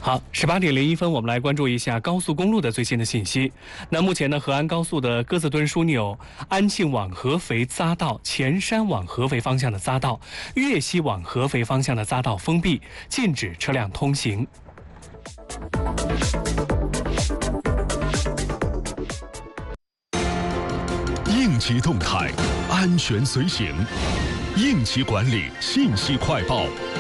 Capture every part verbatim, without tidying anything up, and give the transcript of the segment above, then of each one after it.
好，十八点零一分，我们来关注一下高速公路的最新的信息。那目前呢，河安高速的鸽子墩枢纽安庆往合肥匝道、前山往合肥方向的匝道、岳西往合肥方向的匝道封闭，禁止车辆通行。 应急动态，安全随行，应急管理信息快报。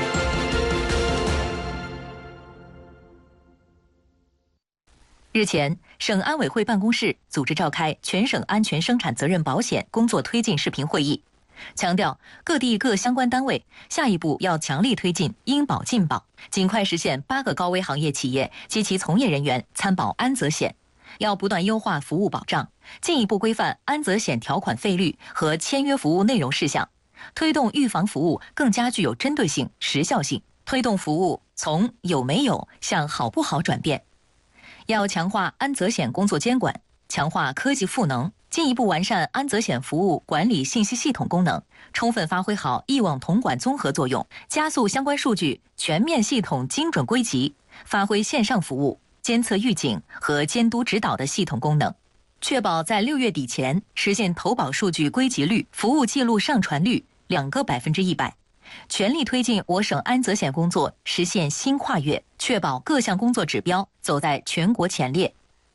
日前，省安委会办公室组织召开全省安全生产责任保险工作推进视频会议，强调各地各相关单位下一步要强力推进应保尽保，尽快实现八个高危行业企业及其从业人员参保安责险，要不断优化服务保障，进一步规范安责险条款费率和签约服务内容事项，推动预防服务更加具有针对性、时效性，推动服务从有没有向好不好转变。要强化安责险工作监管，强化科技赋能，进一步完善安责险服务管理信息系统功能，充分发挥好一网统管综合作用，加速相关数据全面系统精准归集，发挥线上服务、监测预警和监督指导的系统功能，确保在六月底前实现投保数据归集率、服务记录上传率两个百分之一百。全力推进我省安责险工作实现新跨越，确保各项工作指标走在全国前列。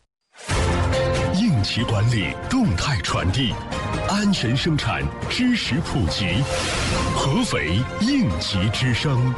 应急管理动态传递，安全生产知识普及，合肥应急之声。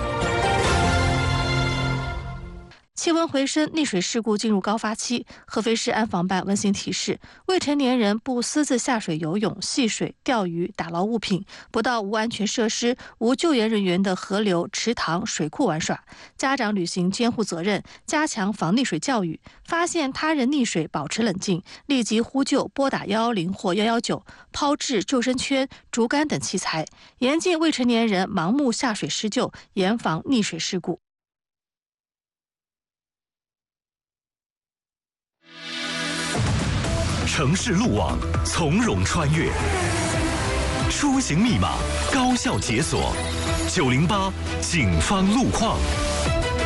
气温回升，溺水事故进入高发期。合肥市安防办温馨提示：未成年人不私自下水游泳、戏水、钓鱼、打捞物品，不到无安全设施、无救援人员的河流、池塘、水库玩耍。家长履行监护责任，加强防溺水教育。发现他人溺水，保持冷静，立即呼救，拨打一一零或一一九，抛掷救生圈、竹竿等器材，严禁未成年人盲目下水施救，严防溺水事故。 城市路网从容穿越，出行密码高效解锁。九零八警方路况。